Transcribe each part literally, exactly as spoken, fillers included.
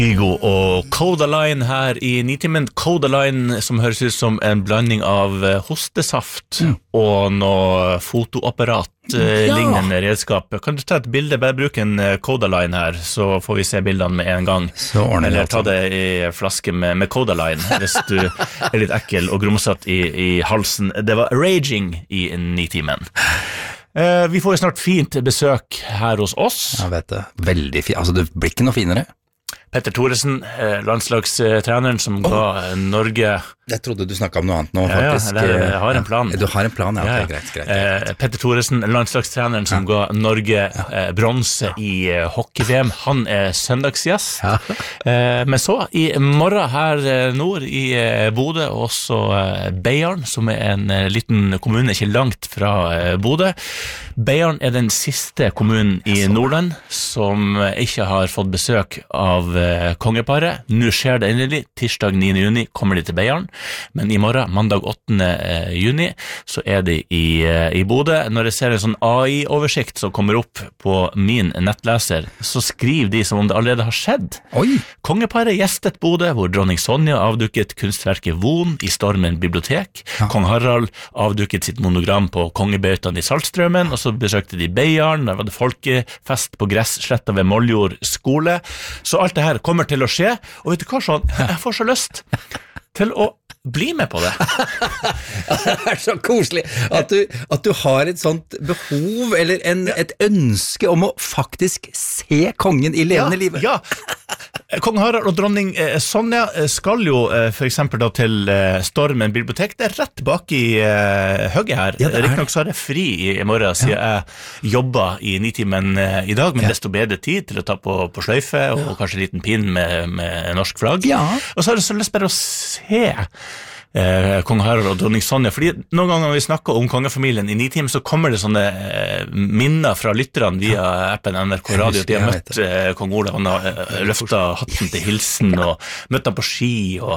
Igo og Codaline her i Nitimen. Codaline som høres ut som en blanding av hostesaft mm. og noe fotoapparat ja. lignende redskap. Kan du ta et bilde? Bare bruk en Codaline her, så får vi se bildene med en gang. Eller ta det i flaske med, med Codaline, hvis du er litt ekkel og grumsatt i, i halsen. Det var Raging i Nitimen. Eh, vi får jo snart fint besøk her hos oss. Jeg vet det. Veldig fint. Altså, det blir ikke noe finere. Petter Thoresen, landslagstreneren som oh. ga Norge... Jeg trodde du snakket om noe annet nå, faktisk. Ja, ja, jeg har en plan. Du har en plan, ja. ja, ja. Okay, greit, greit, greit. Eh, Petter Thoresen, landslagstreneren som ja. ga Norge eh, bronse i eh, hockey-V M, han er søndagsgjest. Ja. Eh, men så, i morgen her eh, nord i eh, Bodø, også eh, Beiarn, som er en eh, liten kommune, ikke langt fra eh, Bodø. Beiarn er den siste kommunen i Nordland som eh, ikke har fått besøk av eh, kongeparet. Nå skjer det endelig, tirsdag niende juni kommer de til Beiarn. Men i morgen, mandag åttende juni, så er de i, i Bodø. Når jeg ser en sånn A I-oversikt som kommer opp på min nettleser, så skriver de som om det allerede har skjedd. Oi. Kongeparet gjestet Bodø, hvor dronning Sonja avduket kunstverket Von i Stormen bibliotek. Ja. Kong Harald avduket sitt monogram på kongebøtene i Saltstrømmen, og så besøkte de Beiarn, der var det folkefest på gresssletta ved Moljord skole. Så alt det her kommer til å skje, og vet du hva sånn? Jeg får så lyst til å bli med på det. Det er så koselig at du, at du har et sånt behov eller en, ja. et ønske om å faktisk se kongen i levende ja, livet. Ja, Kong Harald og dronning eh, Sonja skal jo eh, for eksempel da til eh, Stormen bibliotek. Det er rett bak i eh, høgget her. Ja, Riktig nok så har jeg fri i, i morgen siden ja. jeg jobba i Nitimen eh, i dag, men ja. desto bedre tid til å ta på, på sløyfe og ja. kanskje en liten pinn med, med norsk flagg. Ja. Og så har jeg så lyst bare å se Eh, Kong Harald og dronning Sonja, fordi noen ganger når vi snakker om kongefamilien i Nitimen, så kommer det sånne eh, minner fra lytterne via appen N R K Radio, de har møtt eh, Kong Olav, han har eh, løftet hatten til hilsen og møtt han på ski og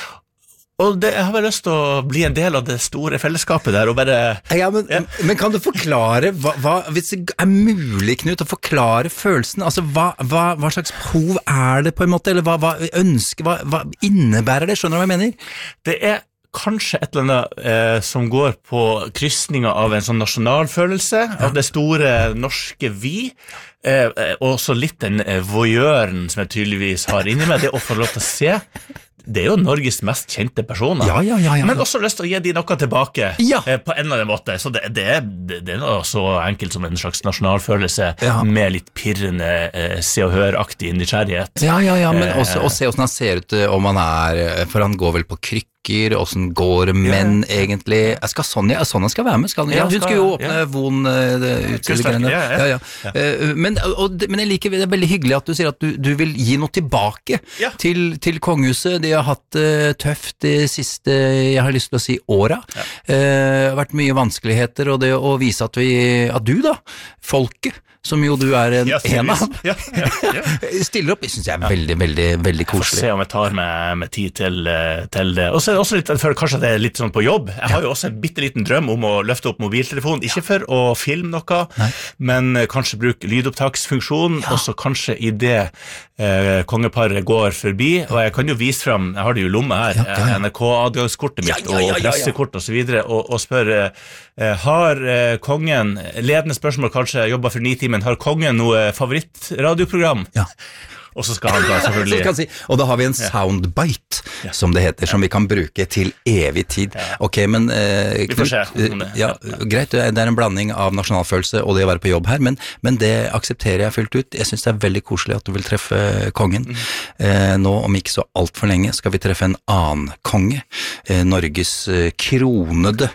Og det, jeg har bare lyst til å bli en del av det store fellesskapet der, og bare... Ja, men, ja. men kan du forklare, hva, hva, hvis det er mulig, Knut, å forklare følelsen, altså hva, hva, hva slags behov er det på en måte, eller hva, hva ønsker, hva, hva innebærer det, skjønner du hva jeg mener? Det er kanskje et eller annet eh, som går på kryssninger av en sånn nasjonalfølelse, ja. av det store norske vi, eh, og så litt den eh, voyeuren som jeg tydeligvis har inni meg, det å få lov til å se. Det er jo Norges mest kjente personer, ja, ja, ja, ja. men også lyst til å gi de noe tilbake ja. eh, på en eller annen måte, så det, det, er, det er noe så enkelt som en slags nasjonalfølelse ja. med litt pirrende eh, se og hør-aktig nysgjerrighet. Ja, ja, ja, men også å se hvordan han ser ut om han er, for han går vel på krykker, hvordan går menn ja. egentlig, skal Sonja, Sonja skal være med, skal hun? Ja, hun skal jo åpne ja. Von utstillingene. Ja, ja. Ja, ja. Ja. Men, og, men jeg liker, det er veldig hyggelig at du sier at du, du vil gi noe tilbake ja. til, til kongehuset. De har hatt uh, tøft de siste, jeg har lyst til å si, åra. Ja. Uh, vært mye vanskeligheter, og det å vise at vi, at du da, folket, som jo du er en, ja, en av, ja, ja, ja. stiller opp, jeg synes jeg er veldig, veldig, veldig koselig. Jeg får se om jeg tar med, med tid til, til det. Og så er det også litt, for kanskje det er litt sånn på jobb. Jeg har jo også en bitteliten drøm om å løfte opp mobiltelefonen, ikke for å filme noe, Nei. men kanskje bruke lydopptaksfunksjonen, ja. og så kanskje i det eh, kongeparet går forbi, og jeg kan jo vise frem, jeg har det jo i lomma her, ja, ja, ja. N R K-adgangskortet mitt, ja, ja, ja, ja, ja. og pressekort og så videre, og, og spørre, eh, har eh, kongen, ledende spørsmål kanskje, jobber for Nitimen, men har kongen noe favorittradioprogram? Ja. Og så skal han da selvfølgelig... si, og da har vi en soundbite, ja. som det heter, som vi kan bruke til evig tid. Ja. Ok, men... Eh, vi får se. Knut, ja, greit, det er en blanding av nasjonalfølelse og det å være på jobb her, men, men det aksepterer jeg fullt ut. Jeg synes det er veldig koselig at du vil treffe kongen. Mm. Eh, nå, om ikke så alt for lenge, skal vi treffe en annen konge. Eh, Norges eh, kronede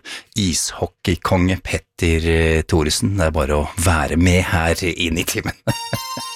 ishockeykonge Petter eh, Thoresen. Det er bare å være med her inn i timen.